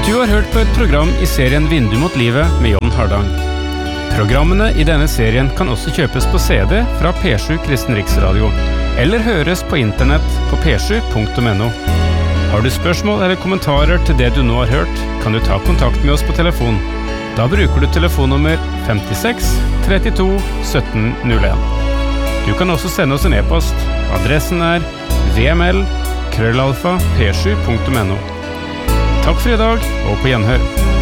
Du har hørt på et program i serien Vindu mot livet med John Hardang. Programmene i denne serien kan også kjøpes på CD fra P7 Kristen Riksradio, eller høres på internett på p7.no. Har du spørsmål eller kommentarer til det du nå har hørt, kan du ta kontakt med oss på telefon. Da bruker du telefonnummer 56 32 17 01. Du kan også sende oss en e-post. Adressen vml@p7.no. Takk for i dag, og på gjenhør.